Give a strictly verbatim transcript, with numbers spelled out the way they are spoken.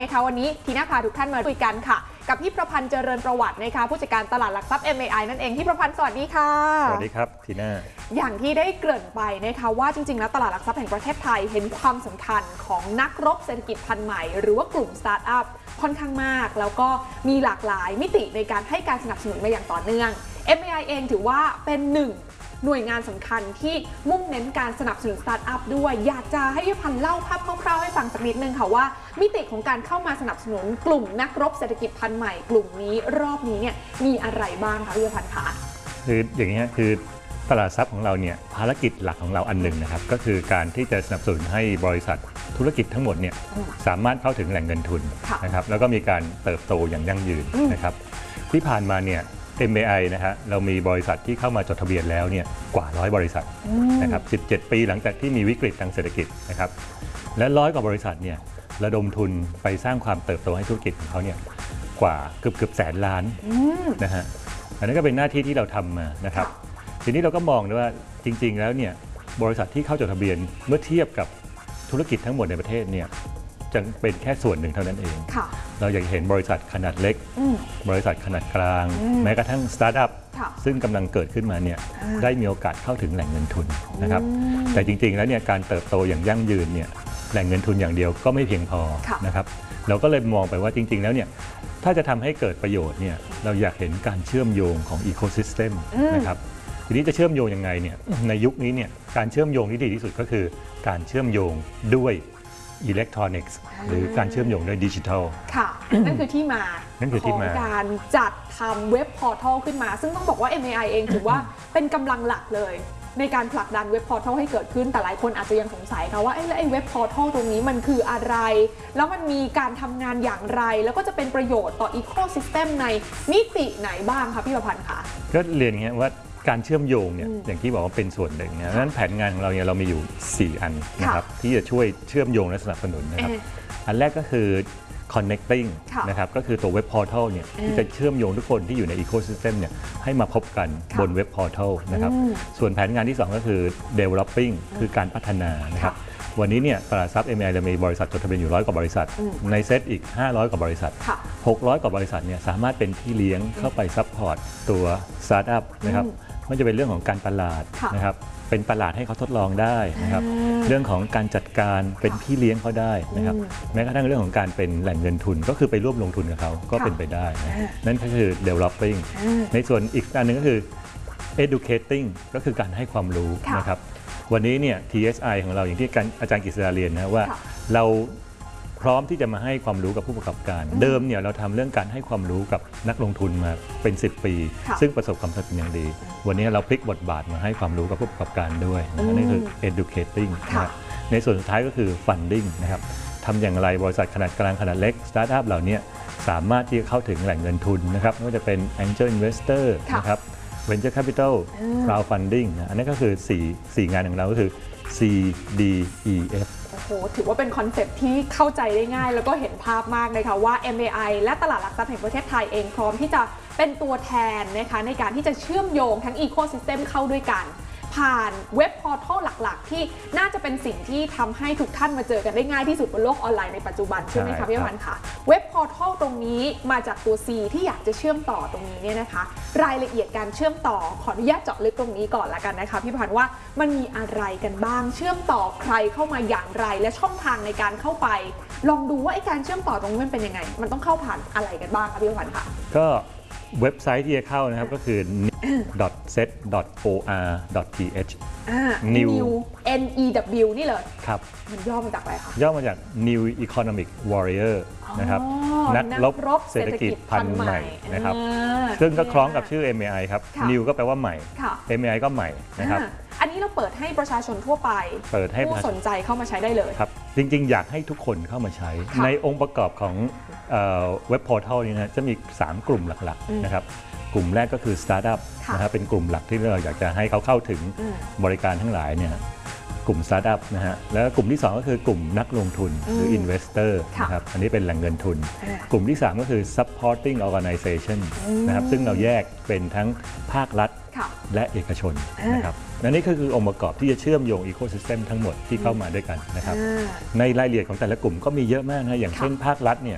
นะคะวันนี้ทีน่าพาทุกท่านมาคุยกันค่ะกับพี่ประพันธ์เจริญประวัตินะคะผู้จัดการตลาดหลักทรัพย์ เอ็ม เอ ไอ นั่นเองพี่ประพันธ์สวัสดีค่ะสวัสดีครับทีน่าอย่างที่ได้เกริ่นไปนะคะว่าจริงๆแล้วตลาดหลักทรัพย์แห่งประเทศไทยเห็นความสำคัญของนักรบเศรษฐกิจพันธุ์ใหม่หรือว่ากลุ่มสตาร์ทอัพค่อนข้างมากแล้วก็มีหลากหลายมิติในการให้การสนับสนุนมาอย่างต่อเนื่อง เอ็ม เอ ไอ เองถือว่าเป็นหนึ่งหน่วยงานสำคัญที่มุ่งเน้นการสนับสนุนสตาร์ทอัพด้วยอยากจะให้พี่พันธ์เล่าภาพคร่าวๆให้ฟังสักนิดนึงค่ะว่ามิติของการเข้ามาสนับสนุนกลุ่มนักรบเศรษฐกิจพันธุ์ใหม่กลุ่มนี้รอบนี้เนี่ยมีอะไรบ้างคะพี่พันธ์คะคืออย่างนี้คือตลาดทรัพย์ของเราเนี่ยภารกิจหลักของเราอันหนึ่งนะครับก็คือการที่จะสนับสนุนให้บริษัทธุรกิจทั้งหมดเนี่ยสามารถเข้าถึงแหล่งเงินทุนนะครับแล้วก็มีการเติบโตอย่างยั่งยืนนะครับที่ผ่านมาเนี่ยเอ็ม เอ ไอ นะฮะเรามีบริษัทที่เข้ามาจดทะเบียนแล้วเนี่ยกว่าร้อยบริษัทนะครับสิบเจ็ดปีหลังจากที่มีวิกฤตทางเศรษฐกิจนะครับและร้อยกว่าบริษัทเนี่ยระดมทุนไปสร้างความเติบโตให้ธุรกิจของเขาเนี่ยกว่าเกือบเกือบแสนล้านนะฮะอันนั้นก็เป็นหน้าที่ที่เราทำมานะครับทีนี้เราก็มองด้วยว่าจริงๆแล้วเนี่ยบริษัทที่เข้าจดทะเบียนเมื่อเทียบกับธุรกิจทั้งหมดในประเทศเนี่ยจะเป็นแค่ส่วนหนึ่งเท่านั้นเองเราอยากเห็นบริษัทขนาดเล็กบริษัทขนาดกลางแม้กระทั่งสตาร์ทอัพซึ่งกำลังเกิดขึ้นมาเนี่ยได้มีโอกาสเข้าถึงแหล่งเงินทุนนะครับแต่จริงๆแล้วเนี่ยการเติบโตอย่างยั่งยืนเนี่ยแหล่งเงินทุนอย่างเดียวก็ไม่เพียงพอนะครับเราก็เลยมองไปว่าจริงๆแล้วเนี่ยถ้าจะทำให้เกิดประโยชน์เนี่ยเราอยากเห็นการเชื่อมโยงของอีโคซิสเต็มนะครับทีนี้จะเชื่อมโยงยังไงเนี่ยในยุคนี้เนี่ยการเชื่อมโยงที่ดีที่สุดก็คือการเชื่อมโยงด้วยอิเล็กทรอนิกส์หรือการเชื่อมโยงด้วยดิจิทัลค่ะ นั่นคือที่มาของการจัดทำเว็บพอร์ทัลขึ้นมาซึ่งต้องบอกว่า เอ็ม เอ ไอ เองถือว่าเป็นกำลังหลักเลยในการผลักดันเว็บพอร์ทัลให้เกิดขึ้นแต่หลายคนอาจจะยังสงสัยค่ะว่าไอ้ไอ้เว็บพอร์ทัลตรงนี้มันคืออะไรแล้วมันมีการทำงานอย่างไรแล้วก็จะเป็นประโยชน์ต่ออีโคซิสเต็มในมิติไหนบ้างคะพี่ประพันธ์คะก็เรียนอย่างเงี้ยว่าการเชื่อมโยงเนี่ยอย่างที่บอกว่าเป็นส่วนหนึ่งนะดังนั้นแผนงานของเราเนี่ยเรามีอยู่สี่อันนะครับที่จะช่วยเชื่อมโยงและสนับสนุนนะครับอันแรกก็คือ connecting นะครับก็คือตัวเว็บพอร์ทัลเนี่ยที่จะเชื่อมโยงทุกคนที่อยู่ในอีโคซิสเต็มเนี่ยให้มาพบกันบนเว็บพอร์ทัลนะครับส่วนแผนงานที่สองก็คือ developing คือการพัฒนานะครับวันนี้เนี่ยตลาดทรัพย์ เอ็ม เอ ไอ เรามีบริษัทจดทะเบียนอยู่ร้อยกว่าบริษัทในเซตอีกห้าร้อยกว่าบริษัทหกร้อยกว่าบริษัทเนี่ยสามารถเป็นที่เลี้ยงเข้าไปซัพพอร์ตตัวสตาร์ทอัพนะครับไม่จะเป็นเรื่องของการตลาดนะครับเป็นตลาดให้เขาทดลองได้นะครับเรื่องของการจัดการเป็นพี่เลี้ยงเขาได้นะครับแม้กระทั่งเรื่องของการเป็นแหล่งเงินทุนก็คือไปร่วมลงทุนกับเขาก็เป็นไปได้นะนั่นก็คือ developing ในส่วนอีกอันนึงก็คือ educating ก็คือการให้ความรู้นะครับวันนี้เนี่ย ที เอส ไอ ของเราอย่างที่อาจารย์กฤษดาเรียนนะว่าเราพร้อมที่จะมาให้ความรู้กับผู้ประกอบการเดิมเนี่ยเราทำเรื่องการให้ความรู้กับนักลงทุนมาเป็นสิบปีซึ่งประสบความสำเร็จอย่างดีวันนี้เราพลิกบทบาทมาให้ความรู้กับผู้ประกอบการด้วยนี่คือ educating นะในส่วนสุดท้ายก็คือ funding นะครับทำอย่างไรบริษัทขนาดกลางขนาดเล็กสตาร์ทอัพเหล่านี้สามารถที่จะเข้าถึงแหล่งเงินทุนนะครับไม่ว่าจะเป็น angel investor นะครับ venture capital crowdfunding อันนี้ก็คือสี่สี่งานของเราก็คือ ซี ดี อี เอฟโอ้โหถือว่าเป็นคอนเซ็ปต์ที่เข้าใจได้ง่ายแล้วก็เห็นภาพมากเลยค่ะว่า เอ็ม เอ ไอ และตลาดหลักทรัพย์แห่งประเทศไทยเองพร้อมที่จะเป็นตัวแทนนะคะในการที่จะเชื่อมโยงทั้งอีโคซิสเต็มเข้าด้วยกันผ่านเว็บพอร์ทัลหลักๆที่น่าจะเป็นสิ่งที่ทำให้ทุกท่านมาเจอกันได้ง่ายที่สุดบนโลกออนไลน์ในปัจจุบันใช่ไหมคะพี่พันธ์คะเว็บพอร์ทัลตรงนี้มาจากตัว C ที่อยากจะเชื่อมต่อตรงนี้เนี่ยนะคะรายละเอียดการเชื่อมต่อขออนุญาตเจาะลึกตรงนี้ก่อนละกันนะคะพี่พันธ์ว่ามันมีอะไรกันบ้างเชื่อมต่อใครเข้ามาอย่างไรและช่องทางในการเข้าไปลองดูว่าไอ้การเชื่อมต่อตรงนี้มันเป็นยังไงมันต้องเข้าผ่านอะไรกันบ้างคะพี่พันธ์คะก็เว็บไซต์ที่จะเข้านะครับก็คือ ดอท เซต ดอท โอ อาร์ ดอท ที เอช New N E W นี่เลยครับมันย่อมาจากอะไรคะย่อมาจาก New Economic Warrior นะครับนักรบเศรษฐกิจพันธุ์ใหม่นะครับซึ่งก็คล้องกับชื่อ เอ็ม เอ ไอ ครับ New ก็แปลว่าใหม่ เอ็ม เอ ไอ ก็ใหม่นะครับอันนี้เราเปิดให้ประชาชนทั่วไปเปิดให้ผู้สนใจเข้ามาใช้ได้เลยครับจริงๆอยากให้ทุกคนเข้ามาใช้ในองค์ประกอบของเว็บพอร์ทัลนี้นะจะมีสามกลุ่มหลักๆนะครับกลุ่มแรกก็คือสตาร์ทอัพนะครับเป็นกลุ่มหลักที่เราอยากจะให้เขาเข้าถึงบริการทั้งหลายเนี่ยกลุ่มสตาร์ทอัพนะฮะแล้วกลุ่มที่สองก็คือกลุ่มนักลงทุนหรือ investor นะครับอันนี้เป็นแหล่งเงินทุนกลุ่มที่สามก็คือ supporting organization นะครับซึ่งเราแยกเป็นทั้งภาครัฐและเอกชนนะครับและนี่ก็คือองค์ประกอบที่จะเชื่อมโยงอีโคซิสเต็มทั้งหมดที่เข้ามาด้วยกันนะครับในรายละเอียดของแต่ละกลุ่มก็มีเยอะมากนะอย่างเช่นภาครัฐเนี่ย